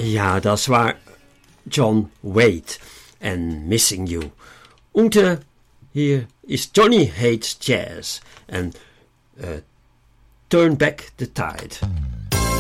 Ja, das war John Waite and Missing You. Und hier ist Johnny Hates Jazz and Turn Back the Tide.